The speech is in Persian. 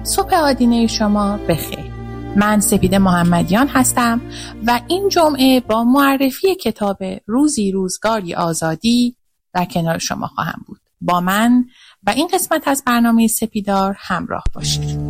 صبح آدینه شما بخیر. من سپیده محمدیان هستم و این جمعه با معرفی کتاب روزی روزگاری آزادی در کنار شما خواهم بود. با من و این قسمت از برنامه سپیدار همراه باشید.